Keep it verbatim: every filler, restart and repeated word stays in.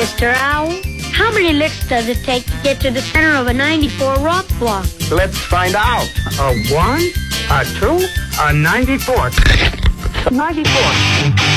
Mister Owl. How many licks does it take to get to the center of a ninety-four rock block? Let's find out. A one, a two, a ninety-four. ninety-four.